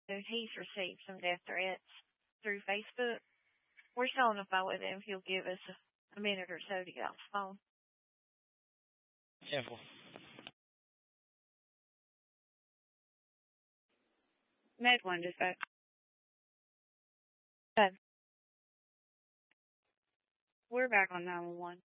So he's received some death threats through Facebook. We're still on the phone with him. He'll give us a minute or so to get off the phone. Simple. Med one dispatch. We're back on 911.